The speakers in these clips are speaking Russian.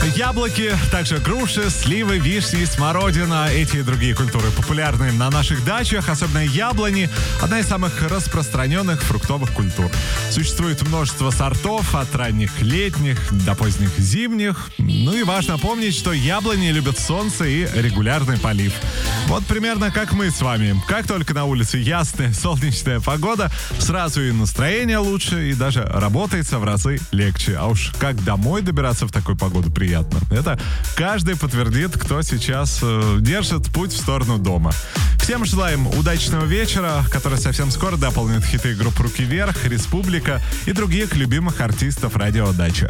Яблоки, также груши, сливы, вишни, смородина. Эти и другие культуры популярны на наших дачах, особенно яблони. Одна из самых распространенных фруктовых культур. Существует множество сортов, от ранних летних до поздних зимних. Ну и важно помнить, что яблони любят солнце и регулярный полив. Вот примерно как мы с вами. Как только на улице ясная, солнечная погода, сразу и настроение лучше, и даже работается в разы легче. А уж как домой добираться в такую погоду приятно. Это каждый подтвердит, кто сейчас держит путь в сторону дома. Всем желаем удачного вечера, который совсем скоро дополнит хиты групп «Руки вверх», «Республика» и других любимых артистов радио «Дача».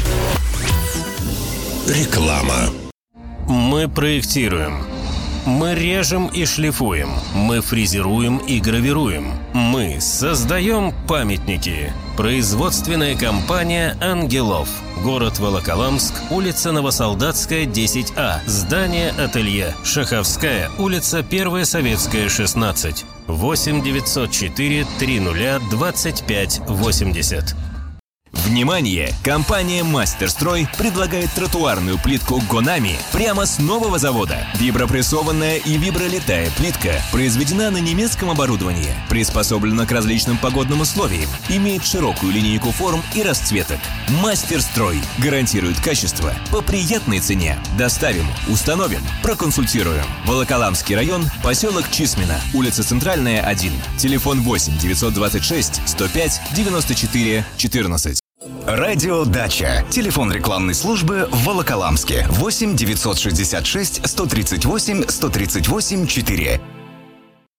Реклама. Мы проектируем. Мы режем и шлифуем. Мы фрезеруем и гравируем. Мы создаем памятники. Производственная компания «Ангелов». Город Волоколамск, улица Новосолдатская, 10А. Здание ателье. Шаховская, улица 1 Советская, 16. 8 904 30 25 80. Внимание! Компания «Мастерстрой» предлагает тротуарную плитку «Гонами» прямо с нового завода. Вибропрессованная и вибролитая плитка произведена на немецком оборудовании, приспособлена к различным погодным условиям, имеет широкую линейку форм и расцветок. «Мастерстрой» гарантирует качество по приятной цене. Доставим, установим, проконсультируем. Волоколамский район, поселок Чисмино, улица Центральная, 1. Телефон 8 926 105 94 14. Радио «Дача». Телефон рекламной службы в Волоколамске. 8 966 138 138 4.